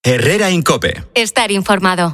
Herrera Incope. Estar informado.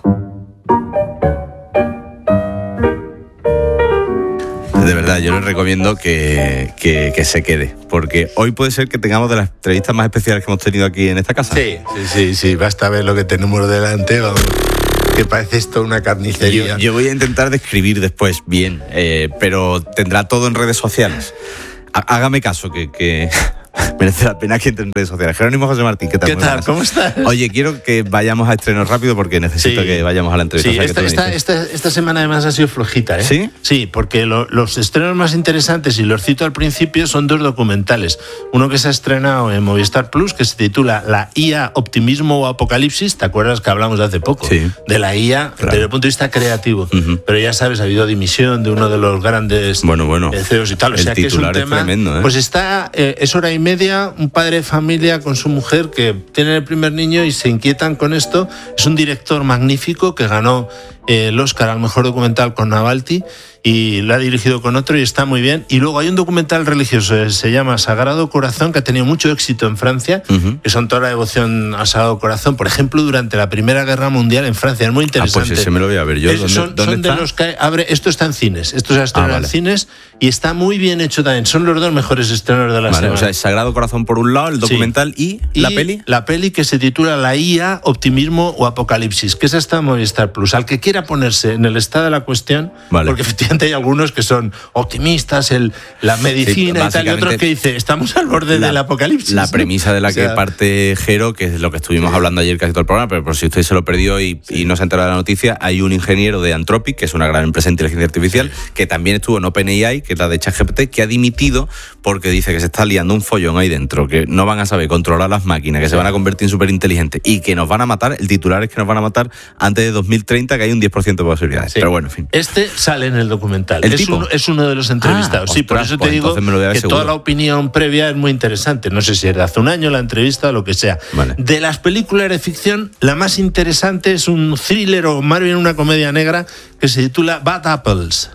De verdad, yo les recomiendo que se quede, porque hoy puede ser que tengamos de las entrevistas más especiales que hemos tenido aquí en esta casa. Sí, basta ver lo que tenemos delante, vamos, que parece esto una carnicería. Yo voy a intentar describir después bien, pero tendrá todo en redes sociales. Hágame caso, que merece la pena que entre en redes sociales. Jerónimo José Martín, ¿qué tal? ¿Qué tal? ¿Cómo estás? Oye, quiero que vayamos a estrenos rápido porque necesito que vayamos a la entrevista. Sí, esta semana además ha sido flojita, ¿eh? ¿Sí? Sí, porque los estrenos más interesantes, y los cito al principio, son 2 documentales. Uno que se ha estrenado en Movistar Plus, que se titula La IA, Optimismo o Apocalipsis. ¿Te acuerdas que hablamos de hace poco? Sí. De la IA, claro, desde el punto de vista creativo. Uh-huh. Pero ya sabes, ha habido dimisión de uno de los grandes CEOs y tal. O sea que es un tema tremendo, ¿eh? Pues es hora y media, un padre de familia con su mujer que tienen el primer niño y se inquietan con esto. Es un director magnífico que ganó el Oscar al mejor documental con Navalny y lo ha dirigido con otro y está muy bien. Y luego hay un documental religioso, se llama Sagrado Corazón, que ha tenido mucho éxito en Francia, que son toda la devoción al Sagrado Corazón, por ejemplo, durante la Primera Guerra Mundial en Francia. Es muy interesante. Pues ese me lo voy a ver yo. ¿Dónde está? De los que esto está en cines, esto se ha estrenado en cines y está muy bien hecho también. Son los 2 mejores estrenos de la semana. O sea, es Sagrado Corazón por un lado, el documental, y la peli. La peli que se titula La IA, Optimismo o Apocalipsis, que esa está en Movistar Plus. Al que quiera ponerse en el estado de la cuestión, porque efectivamente hay algunos que son optimistas, la medicina y tal, y otros que dicen, estamos al borde del apocalipsis. La premisa de la que parte Jero, que es lo que estuvimos hablando ayer casi todo el programa, pero por si usted se lo perdió y no se ha enterado de la noticia, hay un ingeniero de Anthropic, que es una gran empresa de inteligencia artificial, que también estuvo en OpenAI, que es la de ChatGPT, que ha dimitido porque dice que se está liando un follón ahí dentro, que no van a saber controlar las máquinas, que se van a convertir en súper inteligentes y que nos van a matar. El titular es que nos van a matar antes de 2030, que hay un 10% de posibilidades. Pero bueno, en fin. Este sale en el documental. Es uno de los entrevistados. Sí, por eso te digo que toda la opinión previa es muy interesante. No sé si es de hace un año la entrevista o lo que sea. Vale. De las películas de ficción, la más interesante es un thriller o más bien una comedia negra que se titula Bad Apples.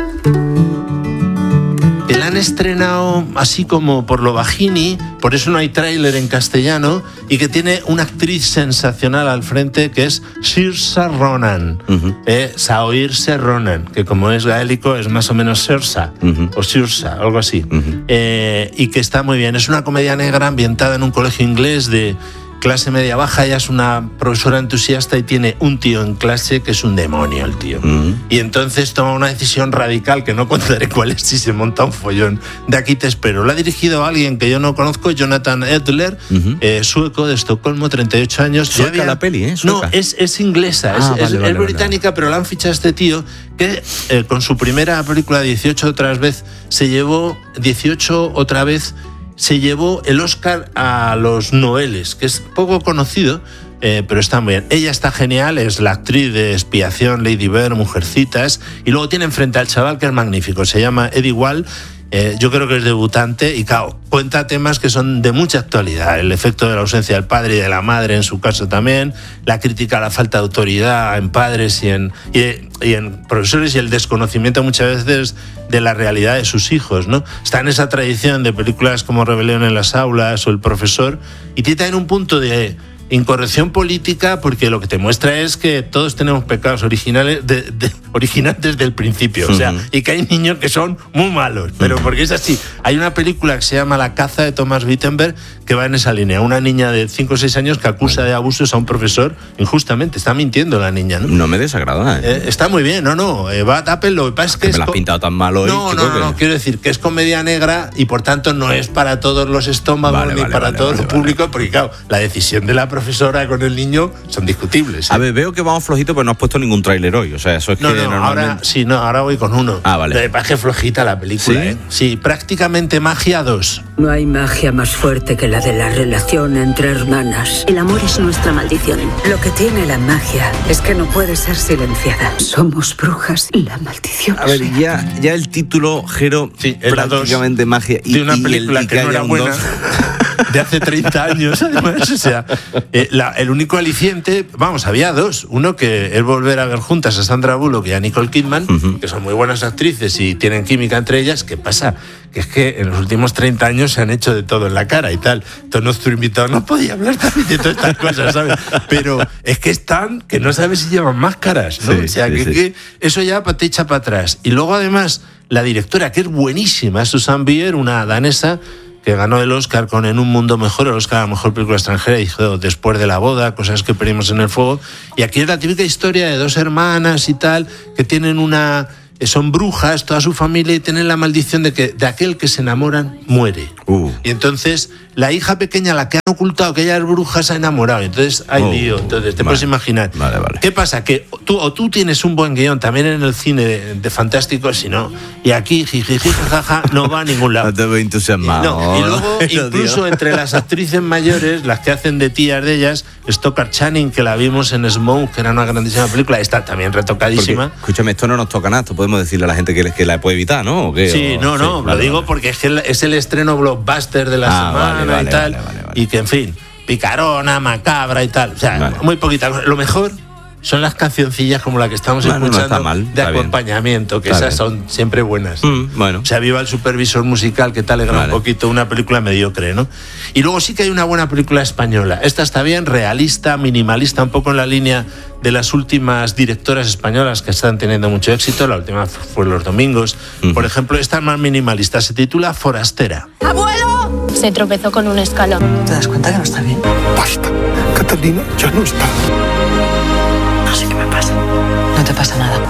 La han estrenado así como por lo bajini, por eso no hay tráiler en castellano, y que tiene una actriz sensacional al frente que es Saoirse Ronan. Saoirse Ronan, que como es gaélico es más o menos Saoirse o Saoirse, algo así. Y que está muy bien. Es una comedia negra ambientada en un colegio inglés de clase media baja. Ella es una profesora entusiasta y tiene un tío en clase que es un demonio, el tío. Y entonces toma una decisión radical que no contaré cuál es si se monta un follón. De aquí te espero. La ha dirigido alguien que yo no conozco, Jonathan Edler, sueco de Estocolmo, 38 años. ¿Sueca la peli, eh? No, es inglesa, es británica, pero la han fichado a este tío que con su primera película 18 otra vez se llevó el Oscar a los Noeles, que es poco conocido, pero está muy bien. Ella está genial, es la actriz de Expiación, Lady Bird, Mujercitas, y luego tienen frente al chaval que es magnífico, se llama Eddie Wall. Yo creo que es debutante y claro, cuenta temas que son de mucha actualidad. El efecto de la ausencia del padre y de la madre en su caso también, la crítica a la falta de autoridad en padres y en profesores y el desconocimiento muchas veces de la realidad de sus hijos, ¿no? Está en esa tradición de películas como Rebelión en las aulas o El profesor, y tiene también un punto de incorrección política, porque lo que te muestra es que todos tenemos pecados originales desde el principio, o sea, y que hay niños que son muy malos, pero porque es así. Hay una película que se llama La caza de Thomas Wittenberg que va en esa línea, una niña de 5 o 6 años que acusa de abusos a un profesor injustamente, está mintiendo la niña, ¿no? No me desagrada, está muy bien, Bad Apple, lo que pasa es que me la has pintado tan mal hoy. No, quiero decir que es comedia negra y por tanto no es para todos los estómagos ni para todos los públicos, porque claro, la decisión de la profesora con el niño son discutibles. A ver, veo que vamos flojitos, pero no has puesto ningún tráiler hoy. O sea, eso es que normalmente... ahora voy con uno. Vale. Me parece flojita la película, Sí, prácticamente magia 2. No hay magia más fuerte que la de la relación entre hermanas. El amor es nuestra maldición. Lo que tiene la magia es que no puede ser silenciada. Somos brujas y la maldición. A ver, ya el título, Jero, prácticamente magia. De una película que no era buena. de hace 30 años, además. O sea, el único aliciente, vamos, había dos. Uno que es volver a ver juntas a Sandra Bullock y a Nicole Kidman, que son muy buenas actrices y tienen química entre ellas. ¿Qué pasa? Que es que en los últimos 30 años se han hecho de todo en la cara y tal. Entonces nuestro invitado no podía hablar también de todas estas cosas, ¿sabes? Pero es que están, que no sabes si llevan máscaras, ¿no? Sí, o sea, sí, que eso ya te echa para atrás. Y luego además la directora, que es buenísima, Susanne Bier, una danesa que ganó el Oscar con En un mundo mejor, el Oscar a la mejor película extranjera, y dijo Después de la boda, Cosas que perdimos en el fuego. Y aquí es la típica historia de dos hermanas y tal, que tienen son brujas, toda su familia, y tienen la maldición de que de aquel que se enamoran muere. Y entonces la hija pequeña, la que han ocultado que ella es bruja, se ha enamorado. Entonces hay lío. Entonces te puedes imaginar. Vale. ¿Qué pasa? Que tú tienes un buen guión también en el cine de fantástico, si no. Y aquí, jiji, jajaja, no va a ningún lado. No te veo entusiasmado. No. Y luego, incluso entre las actrices mayores, las que hacen de tías de ellas, Stockard Channing, que la vimos en Smoke, que era una grandísima película, está también retocadísima. Porque, escúchame, esto no nos toca nada. Esto podemos decirle a la gente que la puede evitar, ¿no? ¿O qué? Sí, lo digo porque es el estreno blockbuster de la semana y tal. Vale. Y que, en fin, picarona, macabra y tal. O sea, muy poquita cosa. Lo mejor son las cancioncillas como la que estamos escuchando, no está mal, de acompañamiento, que está esas son siempre buenas. Bueno. O sea, viva el supervisor musical, que te alegra un poquito una película mediocre, ¿no? Y luego sí que hay una buena película española. Esta está bien, realista, minimalista, un poco en la línea de las últimas directoras españolas que están teniendo mucho éxito. La última fue Los Domingos. Por ejemplo, esta es más minimalista, se titula Forastera. ¡Abuelo! Se tropezó con un escalón. ¿Te das cuenta que no está bien? Basta, Catalina ya no está. No sé qué me pasa. No te pasa nada.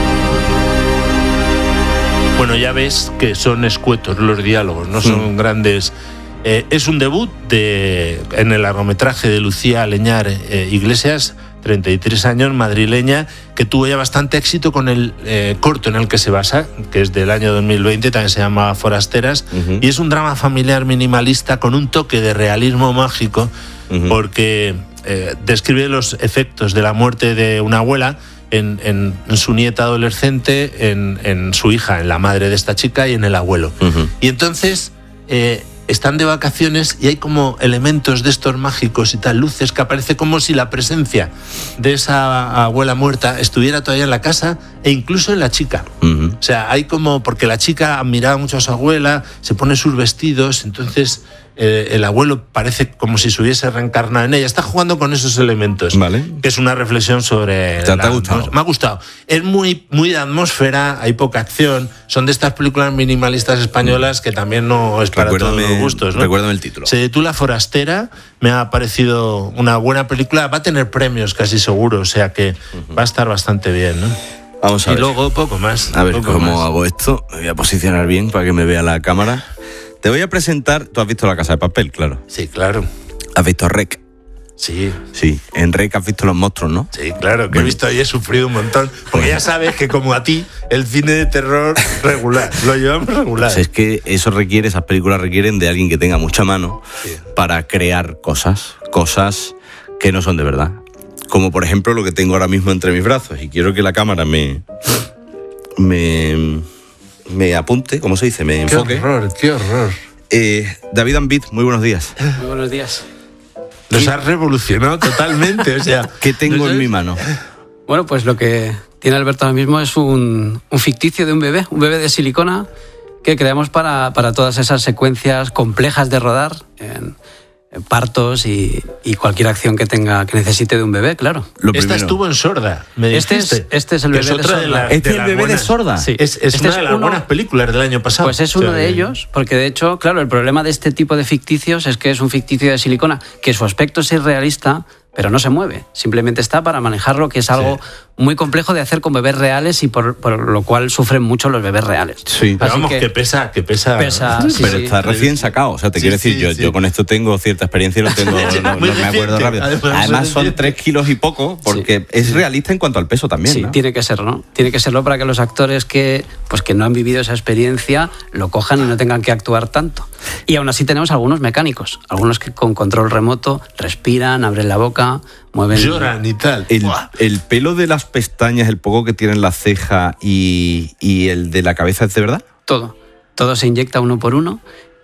Bueno, ya ves que son escuetos los diálogos, no son grandes. Es un debut en el largometraje de Lucía Leñar Iglesias, 33 años, madrileña, que tuvo ya bastante éxito con el corto en el que se basa, que es del año 2020, también se llama Forasteras, y es un drama familiar minimalista con un toque de realismo mágico, porque describe los efectos de la muerte de una abuela en su nieta adolescente, en su hija, en la madre de esta chica y en el abuelo. Y entonces están de vacaciones y hay como elementos de estos mágicos y tal, luces, que aparece como si la presencia de esa abuela muerta estuviera todavía en la casa e incluso en la chica. O sea, hay como, porque la chica admiraba mucho a su abuela, se pone sus vestidos, entonces el abuelo parece como si se hubiese reencarnado en ella. Está jugando con esos elementos, que es una reflexión sobre... ¿Te ha gustado? Me ha gustado. Es muy de atmósfera, hay poca acción, son de estas películas minimalistas españolas que también no es para todos los gustos, ¿no? Recuérdame el título. Se titula Forastera, me ha parecido una buena película, va a tener premios casi seguro, o sea que va a estar bastante bien, ¿no? Vamos a ver. Y luego poco más. A ver cómo hago esto. Me voy a posicionar bien para que me vea la cámara. Te voy a presentar... Tú has visto La Casa de Papel, claro. Sí, claro. ¿Has visto Rec? Sí. Sí, en Rec has visto los monstruos, ¿no? Sí, claro, que he visto y he sufrido un montón. Porque ya sabes que, como a ti, el cine de terror regular, lo llevamos regular. Pues es que esas películas requieren de alguien que tenga mucha mano para crear cosas que no son de verdad. Como por ejemplo lo que tengo ahora mismo entre mis brazos. Y quiero que la cámara me apunte, ¿cómo se dice? Me enfoque. Qué horror. David Ambit, muy buenos días. Muy buenos días. Nos has revolucionado totalmente, o sea... ¿Qué tengo en mi mano? Bueno, pues lo que tiene Alberto ahora mismo es un ficticio de un bebé de silicona que creamos para todas esas secuencias complejas de rodar en partos y cualquier acción que necesite de un bebé, claro. Esta estuvo en Sorda, me dijiste. Este es el bebé de Sorda. ¿Este es el bebé de Sorda? Sí. Es una de las buenas películas del año pasado. Pues es uno de ellos, porque de hecho, claro, el problema de este tipo de ficticios es que es un ficticio de silicona, que su aspecto es irrealista, pero no se mueve. Simplemente está para manejarlo, que es algo muy complejo de hacer con bebés reales y por lo cual sufren mucho los bebés reales. Sí, pero vamos, que pesa. Sí, pero está recién sacado. O sea, te quiero decir, yo con esto tengo cierta experiencia y lo tengo, no me acuerdo rápido. Además son 3 kilos y poco, porque es realista en cuanto al peso también, Sí, ¿no? tiene que ser, ¿no? Tiene que serlo para que los actores que no han vivido esa experiencia lo cojan y no tengan que actuar tanto. Y aún así tenemos algunos mecánicos, algunos que con control remoto respiran, abren la boca, mueven... Lloran y tal. El pelo de las pestañas, el poco que tienen la ceja y el de la cabeza, ¿es de verdad? Todo se inyecta uno por uno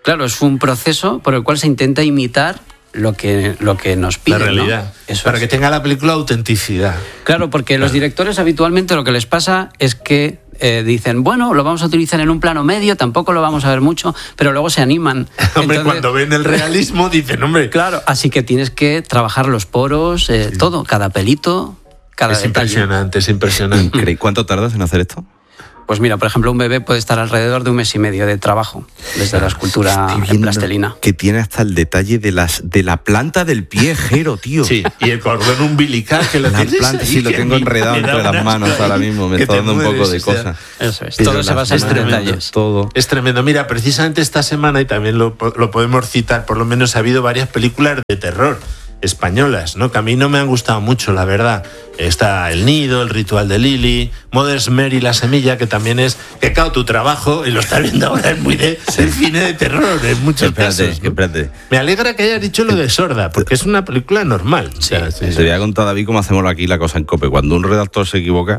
Claro, es un proceso por el cual se intenta imitar lo que nos piden, la realidad, ¿no? Eso para es. que tenga la película autenticidad. Claro, porque los directores habitualmente lo que les pasa es que dicen, bueno, lo vamos a utilizar en un plano medio, tampoco lo vamos a ver mucho, pero luego se animan. Hombre, Entonces, cuando ven el realismo dicen, hombre, claro, así que tienes que trabajar los poros, todo, cada pelito, cada es detalle. impresionante, es impresionante. ¿Cuánto tardas en hacer esto? Pues mira, por ejemplo, un bebé puede estar alrededor de 1 mes y medio de trabajo desde la escultura en plastelina. Que tiene hasta el detalle de la planta del pie, Jero, tío. Sí, y el cordón umbilical que lo La tienes planta, ahí, sí, lo que tengo me enredado da entre las un manos asco ahora ahí, mismo. Me que está te dando un mueres, poco de o sea, cosa. Eso es, Pero todo se las basa en manos, detalles. todo. Es tremendo. Mira, precisamente esta semana, y también lo podemos citar, por lo menos ha habido varias películas de terror españolas, ¿no? Que a mí no me han gustado mucho, la verdad. Está El Nido, El Ritual de Lily, Mother's Mary, La Semilla, que también es, que claro, tu trabajo, y lo estás viendo ahora, es muy de cine de terror, en muchos casos, ¿no? Espérate. Me alegra que hayas dicho lo de Sorda, porque es una película normal. O sea, Te voy a contar, David, cómo hacemos aquí la cosa en COPE. Cuando un redactor se equivoca...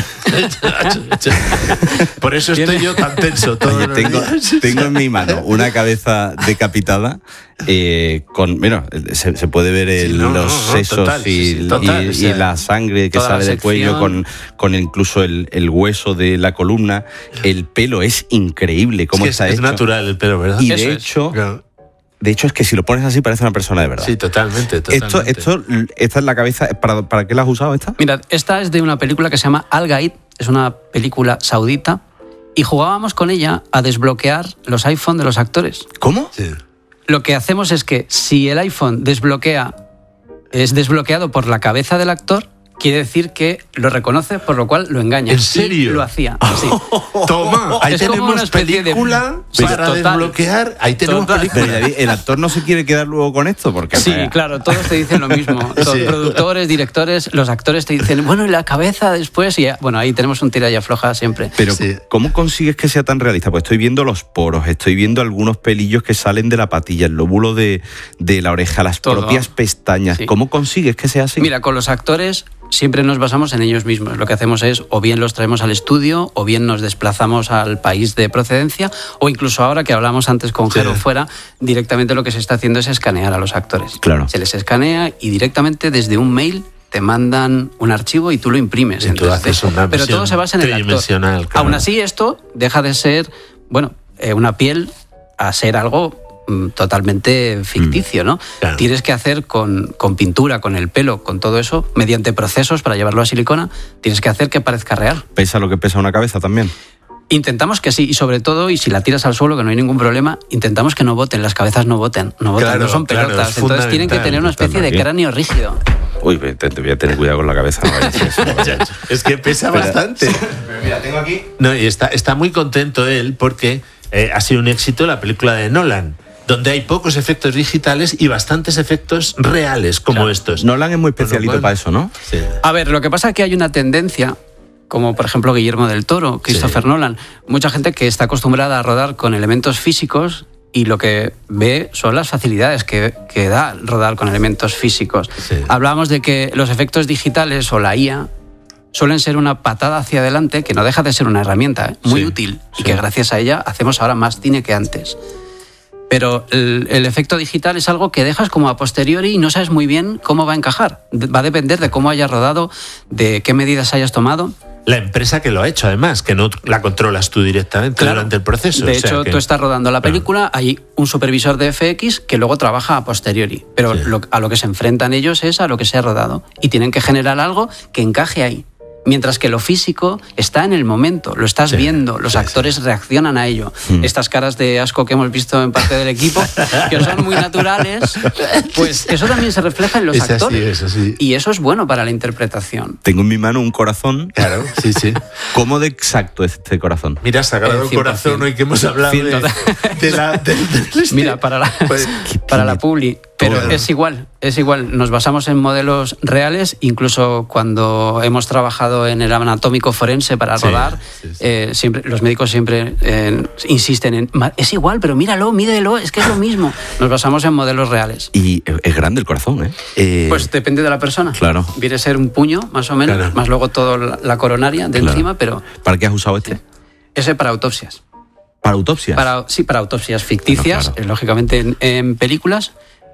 Por eso estoy yo tan tenso todos Oye, los tengo días. en mi mano una cabeza decapitada con, bueno, se puede ver los sesos total, y o sea, la sangre que toda sale la del cuello con incluso el hueso de la columna. El pelo es increíble cómo Es que está es hecho. natural el pelo, ¿verdad? Y Eso de es. hecho, Claro. es que si lo pones así parece una persona de verdad. Sí, totalmente. Esta es la cabeza. ¿Para qué la has usado esta? Mirad, esta es de una película que se llama Al Gaid, es una película saudita, y jugábamos con ella a desbloquear los iPhone de los actores. ¿Cómo? Sí. Lo que hacemos es que si el iPhone es desbloqueado por la cabeza del actor, quiere decir que lo reconoce, por lo cual lo engaña. ¿En serio? Y lo hacía, sí. Toma, ahí Es como tenemos una especie de- película Sí, para total. desbloquear. Ahí tenemos Total. Pero, película. David, el actor no se quiere quedar luego con esto porque Sí, claro, todos te dicen lo mismo. Todos, Sí. productores, directores, los actores te dicen, bueno, y la cabeza después, y bueno, ahí tenemos un tira y afloja siempre. Pero Sí. ¿cómo consigues que sea tan realista? Pues estoy viendo los poros, estoy viendo algunos pelillos que salen de la patilla, el lóbulo de la oreja, las Todo. propias pestañas. Sí. ¿Cómo consigues que sea así? Mira, con los actores siempre nos basamos en ellos mismos. Lo que hacemos es o bien los traemos al estudio o bien nos desplazamos al país de procedencia o incluso ahora que hablamos antes con Sí. Jero fuera, directamente lo que se está haciendo es escanear a los actores. Claro. Se les escanea y directamente desde un mail te mandan un archivo y tú lo imprimes. Y tú haces una pero todo versión se basa en el actor. tridimensional, claro. Aún así, esto deja de ser, bueno, una piel a ser algo totalmente ficticio, ¿no? Claro. Tienes que hacer con pintura, con el pelo, con todo eso, mediante procesos para llevarlo a silicona, tienes que hacer que parezca real. ¿Pesa lo que pesa una cabeza también? Intentamos que sí, y sobre todo, y si la tiras al suelo, que no hay ningún problema, intentamos que no boten, las cabezas no boten, Claro, no son claro, pelotas, es entonces tienen que fundamental, tener una especie de total, cráneo rígido. Uy, te voy a tener cuidado con la cabeza. No vaya a ser eso, no vaya a ser. Es que pesa bastante. Pero mira, tengo aquí... No, y está muy contento él porque ha sido un éxito la película de Nolan, donde hay pocos efectos digitales y bastantes efectos reales como Claro. estos. Nolan es muy especialito Con lo cual- para eso, ¿no? Sí. A ver, lo que pasa es que hay una tendencia, como por ejemplo Guillermo del Toro, Christopher Nolan, mucha gente que está acostumbrada a rodar con elementos físicos y lo que ve son las facilidades que da rodar con elementos físicos. Sí. Hablábamos de que los efectos digitales o la IA suelen ser una patada hacia adelante, que no deja de ser una herramienta muy Sí, útil y sí. que gracias a ella hacemos ahora más cine que antes. Pero el efecto digital es algo que dejas como a posteriori y no sabes muy bien cómo va a encajar. Va a depender de cómo hayas rodado, de qué medidas hayas tomado. La empresa que lo ha hecho, además, que no la controlas tú directamente Claro. durante el proceso. De o sea hecho, que- tú estás rodando la película, hay un supervisor de FX que luego trabaja a posteriori. Pero Sí. a lo que se enfrentan ellos es a lo que se ha rodado. Y tienen que generar algo que encaje ahí. Mientras que lo físico está en el momento, lo estás Sí, viendo, los sí, actores reaccionan a ello. Estas caras de asco que hemos visto en parte del equipo, que son muy naturales, pues eso también se refleja en los Es así, actores. es así. Y eso es bueno para la interpretación. Tengo en mi mano un corazón. Claro, sí, sí. ¿Cómo de exacto es este corazón? Mira, sagrado 100%. corazón, hoy que hemos hablado Mira, para la, Pues, para la publi. Pero Claro. es igual. Nos basamos en modelos reales, incluso cuando hemos trabajado en el anatómico forense para Sí, rodar, sí, sí. siempre, los médicos siempre insisten en, es igual, pero míralo, mídelo, es que es lo mismo. Nos basamos en modelos reales. Y es grande el corazón, ¿eh? Pues depende de la persona. Claro. Viene a ser un puño, más o menos, Claro. más luego toda la coronaria de Claro. encima, pero ¿Para qué has usado este? ese para autopsias. ¿Para autopsias? Para autopsias ficticias, Bueno, claro. lógicamente en películas.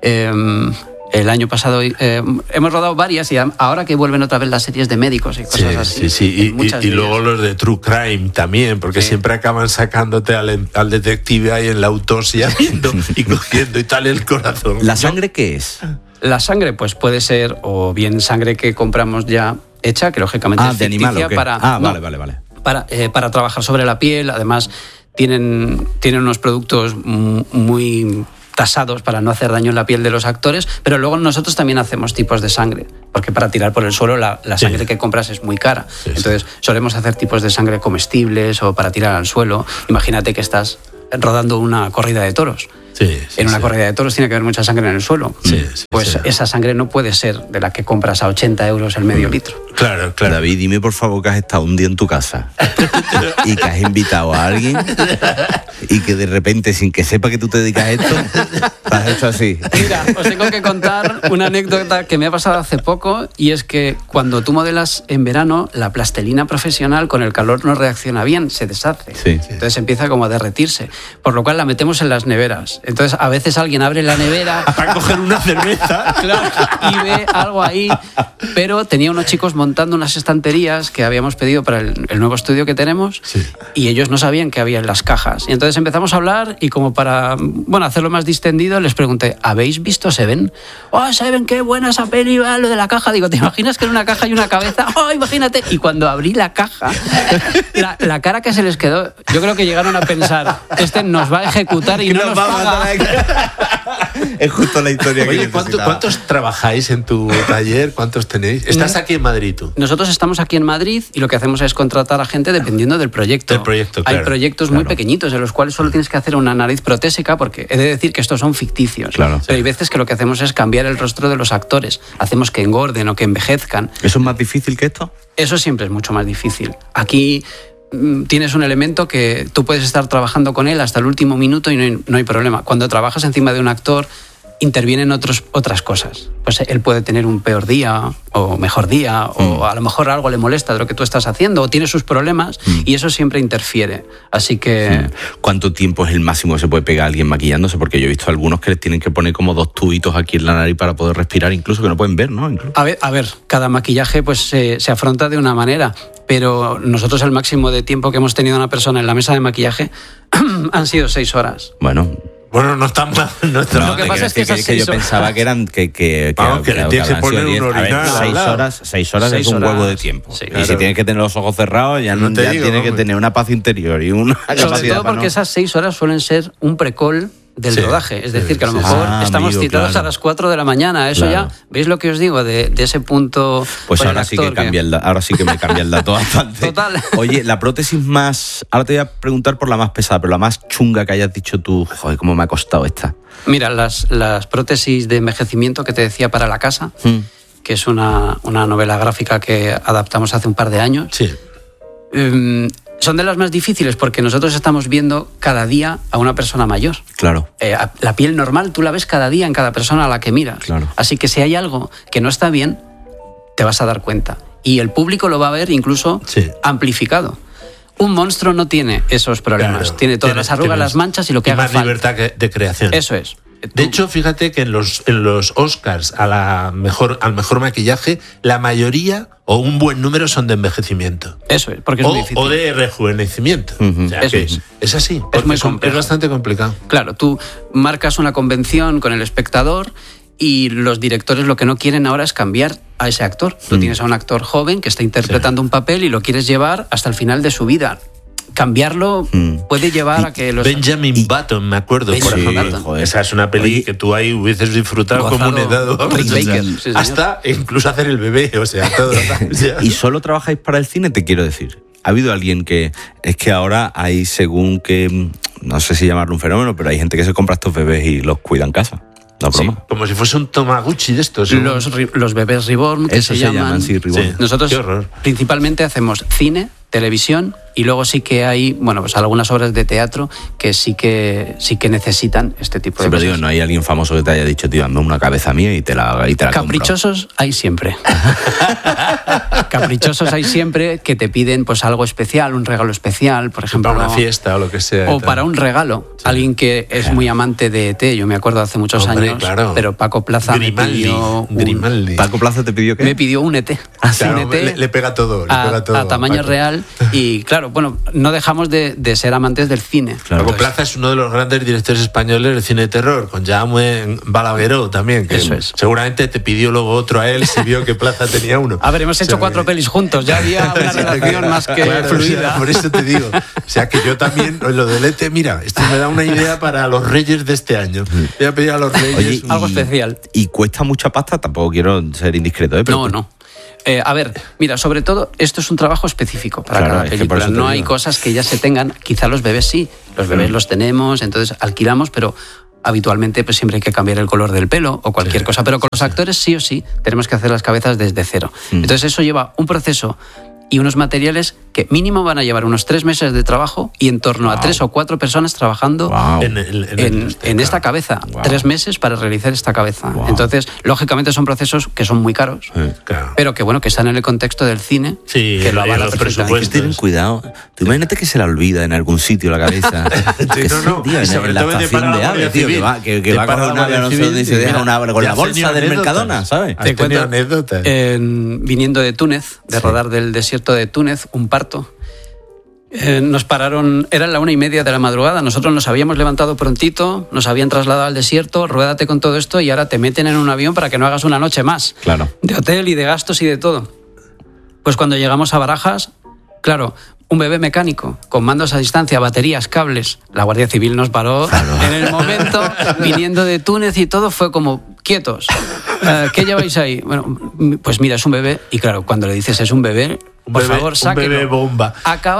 El año pasado hemos rodado varias y ahora que vuelven otra vez las series de médicos y cosas así. Sí. muchas Y de luego ellas. los de True Crime también, porque siempre acaban sacándote al detective ahí en la autopsia viendo y cogiendo y tal el corazón. ¿La sangre qué es? La sangre pues puede ser o bien sangre que compramos ya hecha, que lógicamente es ¿de animal ficticia o qué? Vale. para trabajar sobre la piel. Además tienen unos productos muy tasados para no hacer daño en la piel de los actores, pero luego nosotros también hacemos tipos de sangre, porque para tirar por el suelo la sangre que compras es muy cara. Entonces solemos hacer tipos de sangre comestibles o para tirar al suelo. Imagínate que estás rodando una corrida de toros. En una corrida de toros tiene que haber mucha sangre en el suelo. Pues esa sangre no puede ser de la que compras a 80 euros el medio litro. Claro. David, dime por favor que has estado un día en tu casa y que has invitado a alguien y que de repente, sin que sepa que tú te dedicas a esto, te has hecho así. Mira, os tengo que contar una anécdota que me ha pasado hace poco, y es que cuando tú modelas en verano, la plastilina profesional con el calor no reacciona bien, se deshace. Sí. Entonces empieza como a derretirse, por lo cual la metemos en las neveras. Entonces a veces alguien abre la nevera Para coger una cerveza. claro, y ve algo ahí, pero tenía unos chicos montando unas estanterías que habíamos pedido para el nuevo estudio que tenemos, y ellos no sabían que había en las cajas. Y entonces empezamos a hablar y como para hacerlo más distendido les pregunté, ¿habéis visto Seven? ¡Oh, Seven, qué buena esa peli! Lo de la caja. Digo, ¿te imaginas que en una caja hay una cabeza? ¡Oh, imagínate! Y cuando abrí la caja, la cara que se les quedó, yo creo que llegaron a pensar, este nos va a ejecutar y no nos paga. Es justo la historia que Oye, necesitaba. ¿cuántos trabajáis en tu taller? ¿Cuántos tenéis? ¿Estás aquí en Madrid tú? Nosotros estamos aquí en Madrid y lo que hacemos es contratar a gente dependiendo del proyecto. Del proyecto, claro. Hay proyectos muy pequeñitos en los cuales solo tienes que hacer una nariz protésica, porque he de decir que estos son ficticios. Claro. Pero hay veces que lo que hacemos es cambiar el rostro de los actores. Hacemos que engorden o que envejezcan. ¿Eso es más difícil que esto? Eso siempre es mucho más difícil. Aquí tienes un elemento que tú puedes estar trabajando con él hasta el último minuto y no hay problema. Cuando trabajas encima de un actor, intervienen otras cosas. Pues él puede tener un peor día o mejor día, o a lo mejor algo le molesta de lo que tú estás haciendo, o tiene sus problemas, y eso siempre interfiere. Así que... ¿Cuánto tiempo es el máximo que se puede pegar a alguien maquillándose? Porque yo he visto algunos que les tienen que poner como 2 tubitos aquí en la nariz para poder respirar, incluso que no pueden ver, ¿no? Incluso. A ver, cada maquillaje pues se afronta de una manera, pero nosotros el máximo de tiempo que hemos tenido una persona en la mesa de maquillaje han sido 6 horas. Bueno, no está mal. No está Lo mal. que pasa es que esas yo 6 horas... pensaba que eran que Vamos, que le tienes que poner un orinal. 6 horas es un huevo de tiempo. Sí, y claro. si tienes que tener los ojos cerrados, ya No te digo, tienes que hombre. tener una paz interior y una Sobre capacidad todo para porque esas 6 horas suelen ser un precol del rodaje. Es decir, que a lo mejor estamos amigo, citados claro. a las 4 de la mañana. Eso Claro. ya, ¿veis lo que os digo de ese punto? Pues con el ahora sí que actor cambia ahora sí que me cambia el dato bastante. Total. Oye, la prótesis más... Ahora te voy a preguntar por la más pesada, pero la más chunga que hayas dicho tú, joder, cómo me ha costado esta. Mira, las prótesis de envejecimiento que te decía para la casa, que es una novela gráfica que adaptamos hace un par de años. Sí. Son de las más difíciles porque nosotros estamos viendo cada día a una persona mayor. Claro. La piel normal tú la ves cada día en cada persona a la que miras. Claro. Así que si hay algo que no está bien, te vas a dar cuenta. Y el público lo va a ver incluso amplificado. Un monstruo no tiene esos problemas. Claro. Tiene todas las arrugas, las manchas y lo que haga más falta. libertad de creación. Eso es. De hecho, fíjate que en los Oscars al mejor maquillaje, la mayoría o un buen número son de envejecimiento. Eso es, porque es muy difícil. O de rejuvenecimiento. O sea, Eso que es. es así. Es porque muy complejo. es bastante complicado. Claro, tú marcas una convención con el espectador y los directores lo que no quieren ahora es cambiar a ese actor. Tú tienes a un actor joven que está interpretando un papel y lo quieres llevar hasta el final de su vida. Cambiarlo puede llevar a que los... Benjamin Button, me acuerdo, por Benjamin ejemplo. Button. Joder. Esa es una peli que tú ahí hubieses disfrutado como un Gozado. edado. Rick Baker, sí, señor. Hasta incluso hacer el bebé, o sea, todo. O sea, ¿Y solo trabajáis para el cine? Te quiero decir. ¿Ha habido alguien que... Es que ahora hay según que... No sé si llamarlo un fenómeno, pero hay gente que se compra estos bebés y los cuida en casa. No, sí, broma. como si fuese un Tomaguchi de estos. Los bebés reborn, que Eso se se llaman, llaman. sí, reborn. Sí. Nosotros Qué horror. principalmente hacemos cine, televisión Y luego sí que hay, bueno, pues algunas obras de teatro que sí que necesitan este tipo de pero cosas. digo, no hay alguien famoso que te haya dicho, tío, dame una cabeza mía y te la Caprichosos compro. hay siempre. Caprichosos hay siempre que te piden pues algo especial, un regalo especial, por ejemplo. Para una fiesta o lo que sea. O para un regalo. Sí. Alguien que es muy amante de ET, yo me acuerdo hace muchos años, claro. Pero Paco Plaza Grimaldi. me pidió ¿Paco Plaza te pidió qué? Me pidió un ET. Claro, un ET le pega todo. A tamaño Paco. Real. Y claro, bueno, no dejamos de ser amantes del cine. Claro. Paco Plaza es uno de los grandes directores españoles del cine de terror, con Jaume Balagueró también, que eso es. Seguramente te pidió luego otro a él si vio que Plaza tenía uno. A ver, hemos hecho 4 pelis juntos, ya había una relación más que fluida. O sea, por eso te digo. O sea, que yo también, lo del ET, mira, esto me da una idea para los Reyes de este año. Voy a pedir a los Reyes. Oye, algo especial. ¿Y cuesta mucha pasta? Tampoco quiero ser indiscreto, ¿eh? Pero no. A ver, mira, sobre todo, esto es un trabajo específico para cada película. No hay cosas que ya se tengan. Quizá los bebés sí. Los bebés los tenemos, entonces alquilamos, pero habitualmente pues siempre hay que cambiar el color del pelo o cualquier cosa. Pero con los actores sí o sí tenemos que hacer las cabezas desde cero. Entonces eso lleva un proceso y unos materiales que mínimo van a llevar unos 3 meses de trabajo y en torno a 3 o 4 personas trabajando en esta cabeza. 3 meses para realizar esta cabeza. Entonces, lógicamente son procesos que son muy caros, pero que bueno, que están en el contexto del cine, que lo avala perfectamente. Hay que tener cuidado. Tú imagínate que se la olvida en algún sitio la cabeza. En la estación de AVE, tío, que va con un ave a no sé dónde y se deja con la bolsa del Mercadona, ¿sabes? Te cuento anécdotas. Viniendo de Túnez, de rodar del desierto de Túnez, un parto. Nos pararon, eran la 1:30 de la madrugada, nosotros nos habíamos levantado prontito, nos habían trasladado al desierto, ruédate con todo esto y ahora te meten en un avión para que no hagas una noche más. Claro. De hotel y de gastos y de todo. Pues cuando llegamos a Barajas, claro, un bebé mecánico, con mandos a distancia, baterías, cables. La Guardia Civil nos paró en el momento, viniendo de Túnez y todo, fue como, quietos. ¿Qué lleváis ahí? Bueno, pues mira, es un bebé. Y claro, cuando le dices es un bebé, por favor, sáquenlo. Un bebé bomba.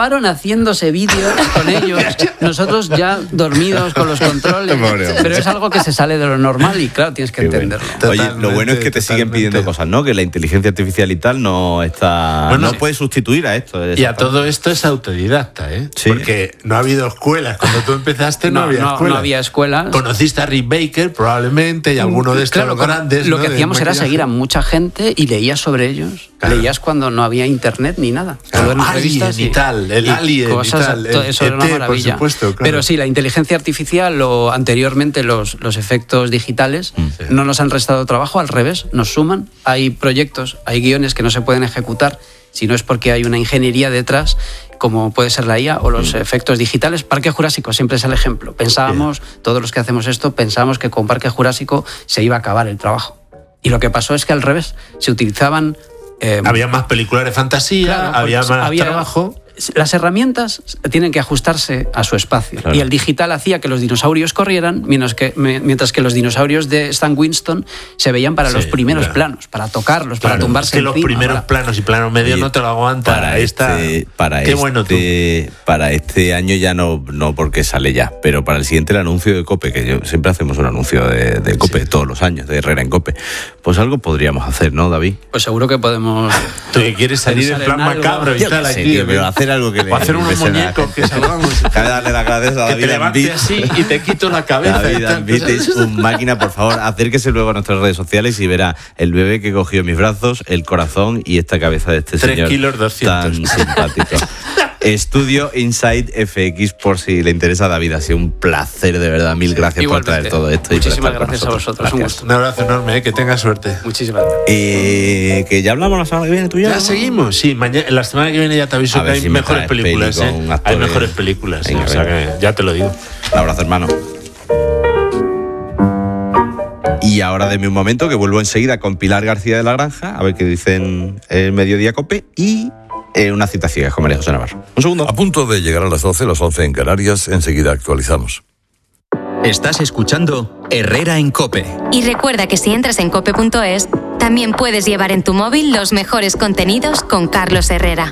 Oye, lo bueno es que te siguen pidiendo cosas, ¿no? Que la inteligencia artificial y tal no está... Bueno, no puede sustituir a esto. Y a todo esto es autodidacta, ¿eh? Sí. Porque no ha habido escuelas. Cuando tú empezaste no había escuelas. No había escuelas. Conociste a Rick Baker probablemente y alguno de estos grandes. Lo que hacíamos era seguir a mucha gente y leías sobre ellos. Claro. Leías cuando no había internet ni nada. Claro, Alien y tal, el Alien cosas, y tal. Eso era una maravilla. Por supuesto, claro. Pero sí, la inteligencia artificial o anteriormente los efectos digitales no nos han restado trabajo, al revés, nos suman. Hay proyectos, hay guiones que no se pueden ejecutar si no es porque hay una ingeniería detrás, como puede ser la IA o los efectos digitales. Parque Jurásico siempre es el ejemplo. Pensábamos, todos los que hacemos esto, pensábamos que con Parque Jurásico se iba a acabar el trabajo. Y lo que pasó es que al revés, se utilizaban... había más películas de fantasía, claro, había más trabajo. Las herramientas tienen que ajustarse a su espacio. Claro. Y el digital hacía que los dinosaurios corrieran, mientras que los dinosaurios de Stan Winston se veían para los primeros planos, para tocarlos, para tumbarse encima. Que los primeros planos y plano medio no te lo aguanta. Para este año ya no porque sale ya, pero para el siguiente el anuncio de COPE, que siempre hacemos un anuncio de COPE todos los años, de Herrera en COPE. Pues algo podríamos hacer, ¿no, David? Pues seguro que podemos... Tú que quieres salir en plan macabro y tal aquí, pero hacer algo que o hacer unos muñecos que salgamos. Darle la cabeza a David. Que te levantes así y te quito la cabeza. David Ambit es un máquina, por favor, acérquese luego a nuestras redes sociales y verá el bebé que cogió en mis brazos, el corazón y esta cabeza de este 3 señor kilos 200. tan simpático. Estudio Inside FX, por si le interesa a David. Ha sido un placer, de verdad. Mil gracias por traer todo esto. Muchísimas gracias a vosotros. Gracias. Un gusto. Un abrazo enorme, que tengas suerte. Muchísimas gracias. Que ya hablamos la semana que viene, tú ya. Ya seguimos, sí. La semana que viene ya te aviso que hay mejores películas. Hay mejores películas. Venga, o sea que ya te lo digo. Un abrazo, hermano. Y ahora deme un momento que vuelvo enseguida con Pilar García de la Granja, a ver qué dicen el Mediodía COPE y una cita ciega con María José Navarro. Un segundo. A punto de llegar a las 12, las 11 en Canarias, enseguida actualizamos. Estás escuchando Herrera en COPE. Y recuerda que si entras en cope.es, también puedes llevar en tu móvil los mejores contenidos con Carlos Herrera.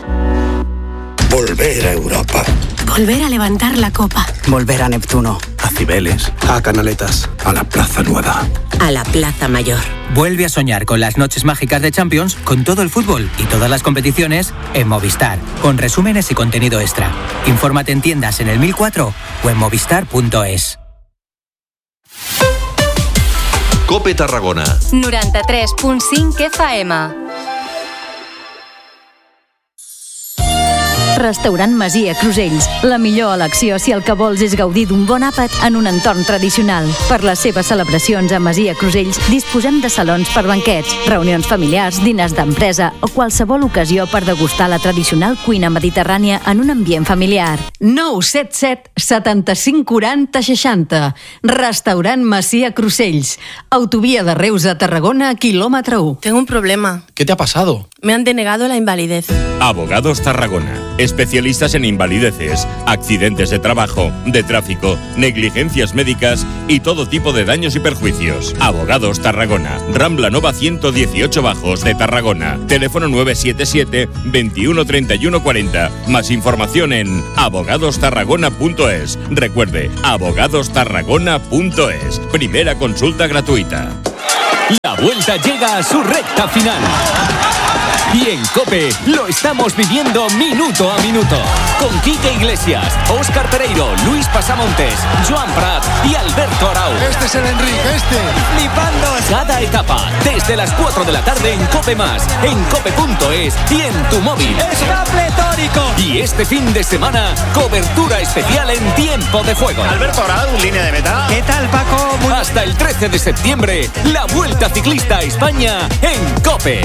Volver a Europa. Volver a levantar la copa. Volver a Neptuno. Hacer Cibeles, a Canaletas, a la Plaza Nueva, a la Plaza Mayor. Vuelve a soñar con las noches mágicas de Champions, con todo el fútbol y todas las competiciones en Movistar, con resúmenes y contenido extra. Infórmate en tiendas en el 1004 o en movistar.es. COPE Tarragona 93.5 FM. Restaurant Masia Crusells. La millor elecció si el que vols és gaudir d'un bon àpat en un entorn tradicional. Per les seves celebracions a Masia Crusells disposem de salons per banquets, reunions familiars, diners d'empresa o qualsevol ocasió per degustar la tradicional cuina mediterrània en un ambient familiar. 977 75 40 60. Restaurant Masia Crusells. Autovía de Reus a Tarragona, kilómetro 1. Tengo un problema. ¿Qué te ha pasado? Me han denegado la invalidez. Abogados Tarragona. Especialistas en invalideces, accidentes de trabajo, de tráfico, negligencias médicas y todo tipo de daños y perjuicios. Abogados Tarragona. Rambla Nova 118 Bajos de Tarragona. Teléfono 977 21 31 40. Más información en abogadostarragona.es. Recuerde, abogadostarragona.es. Primera consulta gratuita. La vuelta llega a su recta final. Y en COPE lo estamos viviendo minuto a minuto. Con Quique Iglesias, Óscar Pereiro, Luis Pasamontes, Joan Prat y Alberto Arau. Este es el Enrique, Flipando cada etapa, desde las 4 de la tarde en COPE+, en cope.es y en tu móvil. ¡Está pletórico! Y este fin de semana, cobertura especial en tiempo de juego. Alberto Arau, línea de meta. ¿Qué tal, Paco? Hasta el 13 de septiembre, la Vuelta Ciclista a España en COPE.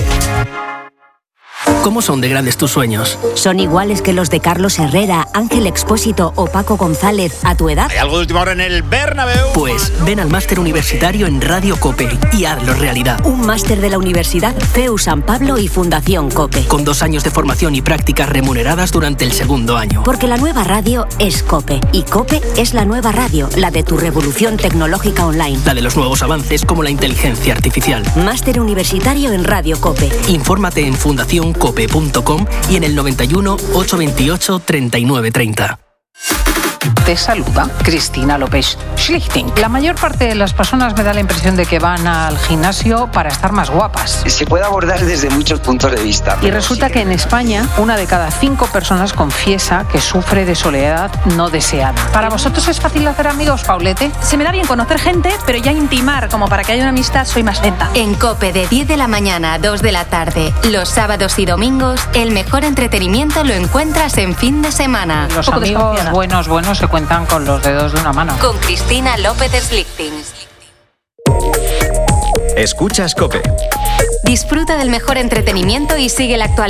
¿Cómo son de grandes tus sueños? ¿Son iguales que los de Carlos Herrera, Ángel Expósito o Paco González a tu edad? ¿Hay algo de última hora en el Bernabéu? Pues ven al máster universitario en Radio COPE y hazlo realidad. Un máster de la Universidad CEU San Pablo y Fundación COPE. Con 2 años de formación y prácticas remuneradas durante el segundo año. Porque la nueva radio es COPE. Y COPE es la nueva radio, la de tu revolución tecnológica online. La de los nuevos avances como la inteligencia artificial. Máster universitario en Radio COPE. Infórmate en fundacioncope.com y en el 91 828 3930. Te saluda Cristina López Schlichting. La mayor parte de las personas me da la impresión de que van al gimnasio para estar más guapas. Se puede abordar desde muchos puntos de vista. Y resulta que en España, 1 de cada 5 personas confiesa que sufre de soledad no deseada. ¿Para vosotros es fácil hacer amigos, Paulete? Se me da bien conocer gente, pero ya intimar como para que haya una amistad soy más lenta. En COPE de 10 de la mañana a 2 de la tarde, los sábados y domingos, el mejor entretenimiento lo encuentras en fin de semana. Los amigos buenos se cuentan con los dedos de una mano. Con Cristina López Schlichting. Escuchas COPE. Disfruta del mejor entretenimiento y sigue la actualidad.